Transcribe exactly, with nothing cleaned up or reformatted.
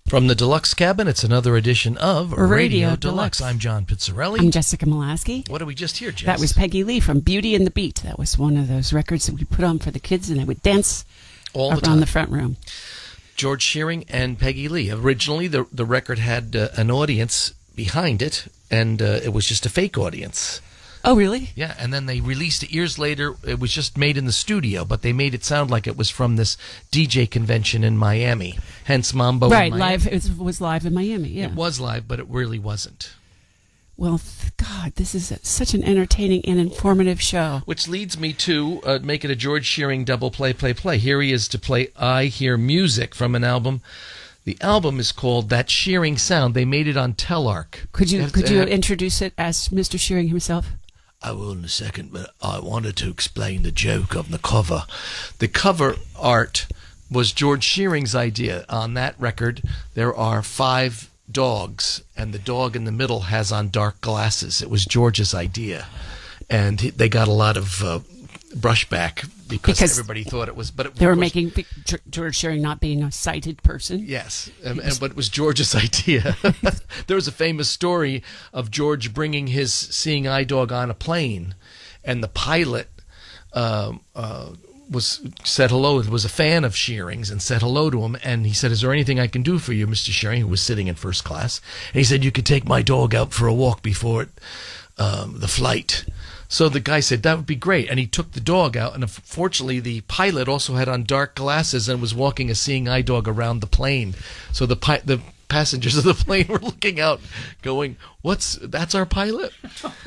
From the Deluxe Cabin, it's another edition of Radio, Radio Deluxe. Deluxe. I'm John Pizzarelli. I'm Jessica Molaski. What did we just hear, Jess? That was Peggy Lee from Beauty and the Beat. That was one of those records that we put on for the kids, and they would dance all the around time. the front room. George Shearing and Peggy Lee. Originally, the the record had uh, an audience behind it, and uh, it was just a fake audience. Oh, really? Yeah, and then they released it years later. It was just made in the studio, but they made it sound like it was from this D J convention in Miami. Hence Mambo in Right, Miami. live. It was, was live in Miami, yeah. It was live, but it really wasn't. Well, th- God, this is a, such an entertaining and informative show. Which leads me to uh, make it a George Shearing double play, play, play. Here he is to play I Hear Music from an album. The album is called That Shearing Sound. They made it on Telarc. Could you Have- could you have- introduce it as Mister Shearing himself? I will in a second, but I wanted to explain the joke of the cover. The cover art was George Shearing's idea. On that record, there are five dogs, and the dog in the middle has on dark glasses. It was George's idea, and he, they got a lot of uh, brushback because, Because everybody thought it was. But it, They were of course- making big- Ge- George Shearing not being a sighted person. Yes, and, and but it was George's idea. There was a famous story of George bringing his seeing eye dog on a plane, and the pilot um, uh, was said hello. Was a fan of Shearing's and said hello to him, and he said, "Is there anything I can do for you, Mister Shearing?" Who was sitting in first class, and he said, "You could take my dog out for a walk before it, um, the flight." So the guy said, that would be great. And he took the dog out. And fortunately, the pilot also had on dark glasses and was walking a seeing eye dog around the plane. So the pi- the passengers of the plane were looking out going, "What's that's our pilot?"